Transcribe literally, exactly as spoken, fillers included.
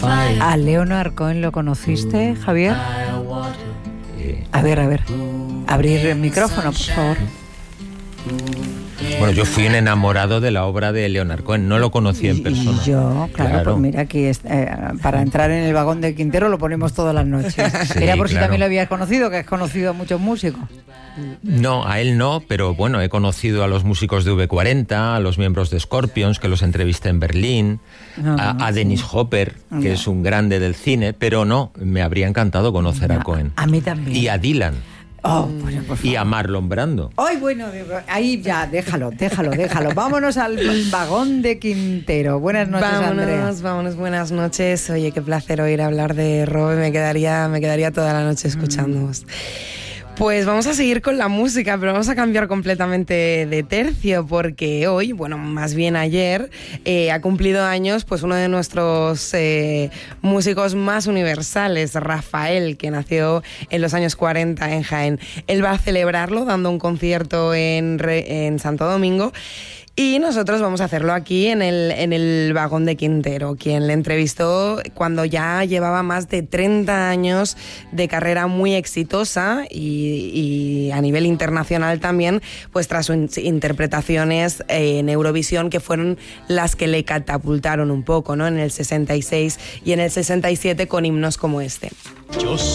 ¿A Leonard Cohen lo conociste, Javier? Eh, A ver, a ver. Abrir el micrófono, por favor. Bueno, yo fui un enamorado de la obra de Leonard Cohen, no lo conocí en persona. Y yo, claro, Claro. pues mira, aquí es, eh, para entrar en el vagón de Quintero lo ponemos todas las noches. Sí, Era por si claro. también lo habías conocido, que has conocido a muchos músicos. No, a él no, pero bueno, he conocido a los músicos de V cuarenta, a los miembros de Scorpions, que los entrevisté en Berlín, No, no, a, no, a sí. Dennis Hopper, que Ya. es un grande del cine, pero no, me habría encantado conocer a No, Cohen. a mí también. Y a Dylan, Oh, bueno, por favor. y a Marlon Brando. Ay, bueno, digo, ahí ya, déjalo, déjalo, déjalo. Vámonos al vagón de Quintero. Buenas noches, Andrea. Vámonos, vámonos, buenas noches. Oye, qué placer oír hablar de Robe, me quedaría, me quedaría toda la noche escuchándoos. Pues vamos a seguir con la música, pero vamos a cambiar completamente de tercio, porque hoy, bueno, más bien ayer, eh, ha cumplido años pues uno de nuestros eh, músicos más universales, Rafael, que nació en los años cuarenta en Jaén. Él va a celebrarlo dando un concierto en, Re- en Santo Domingo. Y nosotros vamos a hacerlo aquí en el, en el vagón de Quintero, quien le entrevistó cuando ya llevaba más de treinta años de carrera muy exitosa y, y a nivel internacional también, pues tras sus interpretaciones en Eurovisión, que fueron las que le catapultaron un poco, ¿no? En el sesenta y seis y en el sesenta y siete con himnos como este. Yo